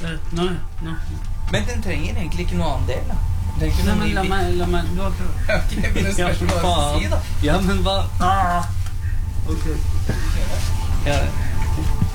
Nå. Men den trenger egentlig ikke noe annen del, da. Nei, men la meg nå. Ok, men det spørs hva du skal si, da. Ja, men hva? Ok. Ja.